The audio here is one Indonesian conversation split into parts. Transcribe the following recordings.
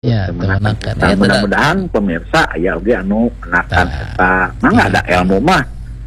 Ya, menakan. Nah, mudah-mudahan pemirsa ya oge anu menakan eta. Mangga ada ilmu mah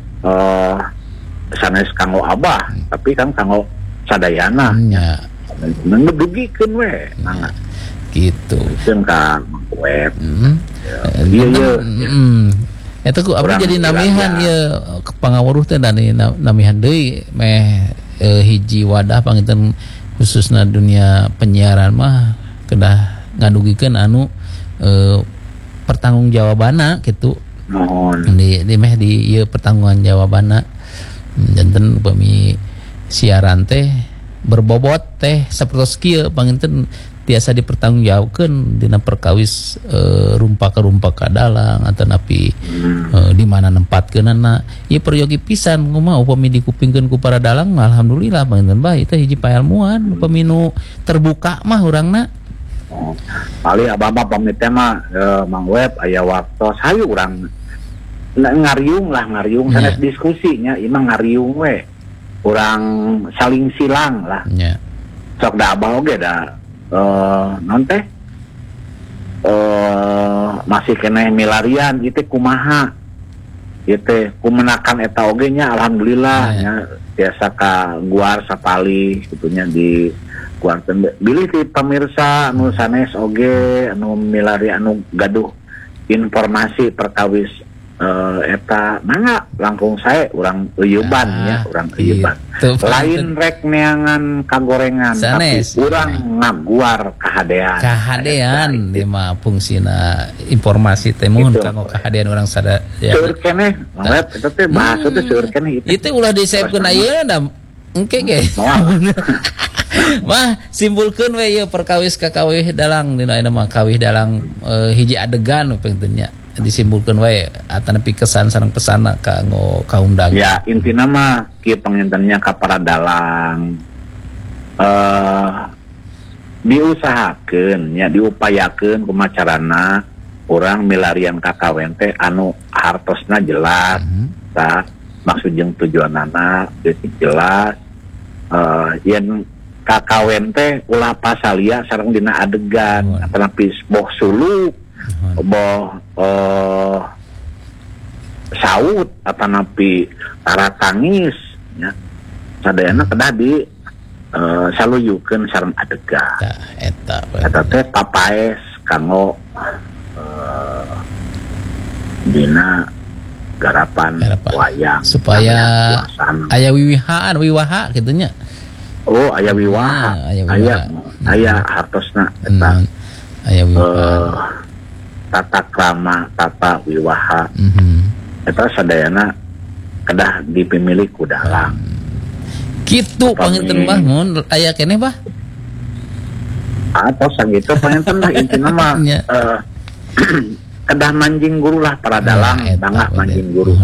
sanes kanggo abah, tapi kan kanggo sadayana. Ya. Ngedugikeun we. Mangga. Gitu. Jeung ka web. Iya. Eta ku abdi jadi namihan ya pangawuruh teh dan namihan deui meh hiji wadah panginten khususna dunia penyiaran mah kedah ngadugikeun anu pertanggungjawabanna gitu. Di meh di ieu pertanggungjawabanna janten upami siaran teh berbobot teh sapertos kieu panginten tiasa dipertanggungjawabkeun dina perkawis rumpaka dalang atau napi di mana nempatkeunana ieu peryogi pisan kumaha upami dikupingkeun ku para dalang alhamdulillah panginten bae teh hiji pailmuan upami nu terbuka mah urangna. Paling abah pamit teh mah Mang Web aya waktos hayu urang ngariung sanes diskusinya ieu mah ngariung we. Urang saling silang lah. Nya. Sok da abah oge da non teh masih keneh milarian ieu teh kumaha ieu teh kumenakan eta oge nya alhamdulillah nya biasa ka guar sapali kitu di guar bilih ti pamirsa anu sanes oge anu milari anu gaduh informasi perkawis eta mangga langkung sae urang euyeuban nya urang euyeuban lain rek neangan kagorengan sanes, tapi urang ngaguar kahadean di mah fungsina informasi teh mun kanggo kahadean urang sada ya seueur keneh mangga eta teh bahasa teh seueur keneh itu ulah disaepkeun ayeuna da engke ge mah simpulkeun we ieu perkawis ka kawih dalang dina mah kawih dalang hiji adegan pentingnya disimpulkan wae atanapi kesan sareng pesana kanggo kaum dagang. Ya intina mah kieu pangintennya ka para dalang diusahakeun nya diupayakeun kumaha carana urang milarian kakawen teh anu hartosna jelas tah maksud jeung tujuanana jelas yen kakawen teh ulah pasalia sareng dina adegan atanapi boh suluk boh saut atanapi tara tangis nya sadayana kedah di saluyukeun sareng adegan eta teh papaes kanggo dina garapan wayang supaya aya wiwaha kitu nya. Oh aya wiwaha aya hartosna eta aya wiwaha tata krama, tata wiwaha, eta sadayana kedah dipimilih ku dalang. Gitu panginten mah mun aya keneh bah. Atau sagitu panginten mah intina mah kedah manjing guru lah para dalang, bangga manjing guru.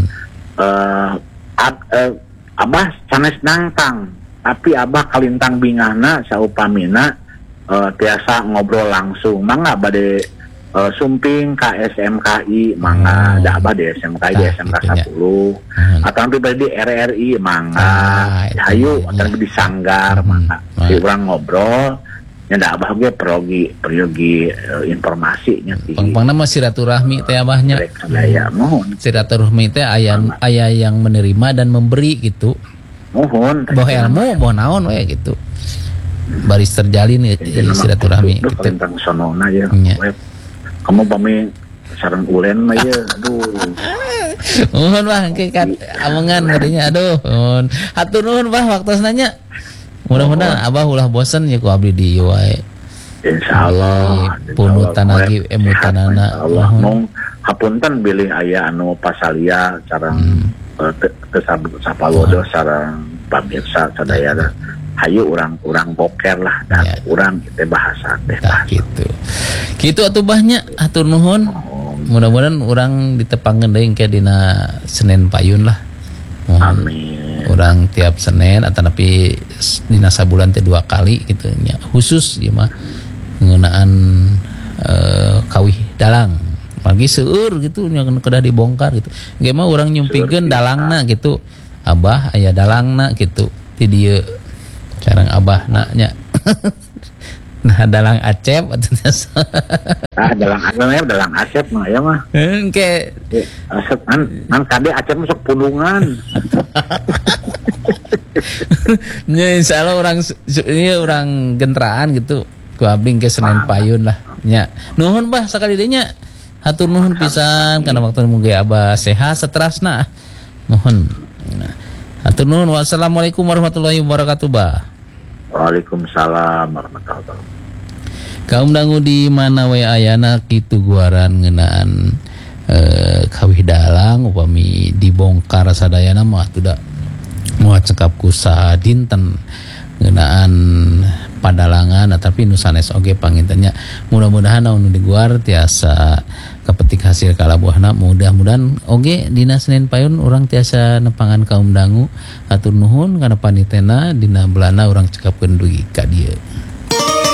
Abah sanes nangtang, tapi abah kalintang bingahna saupamina tiasa ngobrol langsung, mangga bade sumping ka SMKI mangga da abah di SMKI di SMK 10 atau nanti di RRI mangga hayu atau di Sanggar mangga si urang ngobrol nya da abah ge peryogi informasi nya ti pangpangna mah silaturahmi teh abahnya ya mohon silaturahmi teh aya yang menerima dan memberi gitu mohon boh ilmu boh naon we gitu baris terjalin silaturahmi gitu tentang sonona ya kamu pami sareng ulen mah ya aduh nuhun Bah engke kan amongan ngadinya aduh nuhun hatur nuhun Bah waktosna nya mudah-mudahan abah ulah bosen ya ku abdi di ieu wae insyaallah punutan lagi emutanana Allah mung hapunten bilih aya anu pasalia sareng sapalodo sareng pamirsa sadaya hayu urang boker lah dan urang teh bahasa teh gitu atuh Bahnya atur nuhun mudah-mudahan urang ditepangkeun deui engke dina Senin Payun lah amin urang tiap Senin atanapi dina sabulan teh 2 kali gitu nya khusus ieu mah ngeunaan kawih dalang lagi seueur gitu nya kedah dibongkar gitu ge mah urang nyumpingkeun dalangna gitu abah aya dalangna gitu ti dieu sareng abah nya Nah, dalang Acep atau tiasa. dalang Acep mah ya mah. Kayak Acep kan kade Acep masuk pundungan. Ya, insya Allah orang gentraan gitu. Ku abdi ke Senen Payun lah. Nya. Nuhun bah sakali deui nya. Hatur nuhun pisan kana waktu mugi Abah sehat seterasna. Nuhun. Nah, hatur nuhun. Wassalamualaikum warahmatullahi wabarakatuh, Bah. Waalaikumsalam warahmatullahi wabarakatuh. Kaum dangu di mana we ayana kitu guaran ngeunaan kawih dalang upami dibongkar sadayana mah tidak mau cekap kusaha dinten ngeunaan padalangan tapi nu sanes oge pangintennya mudah-mudahan anu diguar tiasa kepetik hasil kalabuhna mudah-mudahan oge dina Senen Payun urang tiasa nepangan kaum dangu atur nuhun kana panitena dina belana urang cekapkeun dugi ka dieu.